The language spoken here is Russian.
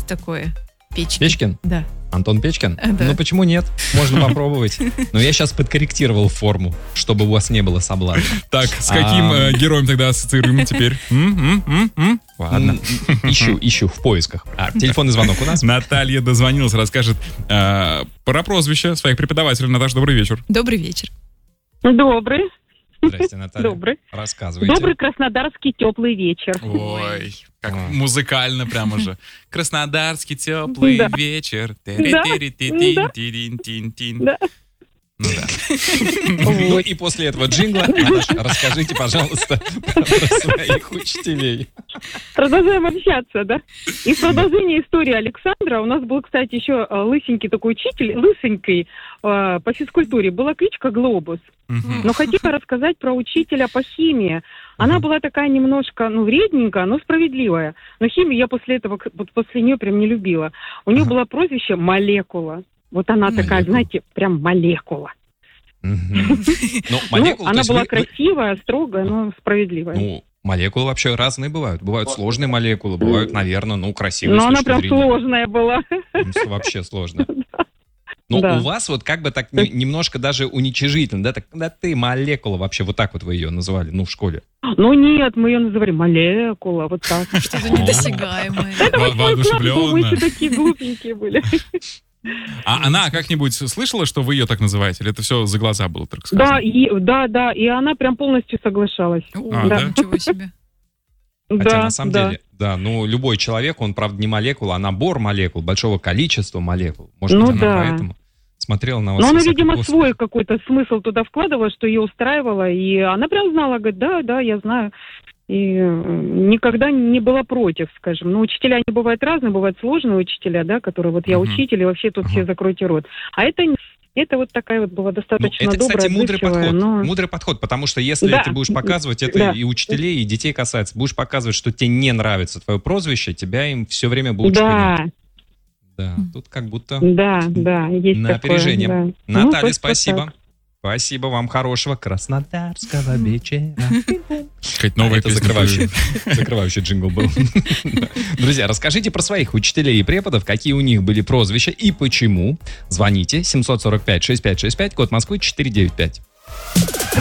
такое. Печкин. Печкин? Да. Антон Печкин? Да. Ну почему нет? Можно попробовать. Но я сейчас подкорректировал форму, чтобы у вас не было соблазна. Так, с каким героем тогда ассоциируем теперь? Ладно. Ищу в поисках. Телефонный звонок у нас. Наталья дозвонилась, расскажет про прозвище своих преподавателей. Наташа, добрый вечер. Добрый вечер. Добрый. Здрасте, Наталья. Добрый. Рассказывайте. Добрый краснодарский теплый вечер. Ой, как музыкально прямо же. Краснодарский теплый Да. вечер. Да. Ну да. Ну и после этого джингла, Наташа, расскажите, пожалуйста, про своих учителей. Продолжаем общаться, да? И в продолжение истории Александра, у нас был, кстати, еще лысенький такой учитель, лысенький, по физкультуре, была кличка Глобус. Но хотела рассказать про учителя по химии. Она была такая немножко, вредненькая, но справедливая. Но химию я после этого, вот после нее прям не любила. У нее было прозвище Молекула. Вот она такая, знаете, прям молекула. Она была красивая, строгая, но справедливая. Ну, молекулы вообще разные бывают. Бывают сложные молекулы, бывают, наверное, красивые. Но она прям сложная была. Вообще сложная. Но у вас вот как бы так немножко даже уничижительно, да? Так, да ты молекула вообще, вот так вот вы ее называли, в школе. Ну нет, мы ее называли молекула, вот так. Что-то недосягаемое. Это вы такие глупенькие были. А она как-нибудь слышала, что вы ее так называете? Или это все за глаза было так сказано? Да, и она прям полностью соглашалась. Да? Ничего себе. Хотя на самом деле, любой человек, он, правда, не молекула, а набор молекул, большого количества молекул. Может быть, она поэтому смотрела на вас. Но она, видимо, свой какой-то смысл туда вкладывала, что ее устраивало, и она прям знала, говорит, да, я знаю. И никогда не была против, скажем. Но учителя, они бывают разные, бывают сложные учителя, да, которые вот я учитель, и вообще тут все закройте рот. А это вот такая вот была достаточно добрая, это, кстати, мудрый подход. Но... Мудрый подход, потому что если ты будешь показывать, это и учителей, и детей касается, будешь показывать, что тебе не нравится твое прозвище, тебя им все время будут шпынять. Да, тут как будто есть напряжение. такое, да. Наталья, спасибо. Спасибо вам, хорошего краснодарского вечера. Какая-то новая это закрывающий джингл был. Друзья, расскажите про своих учителей и преподов, какие у них были прозвища и почему. Звоните 745-6565, код Москвы 495.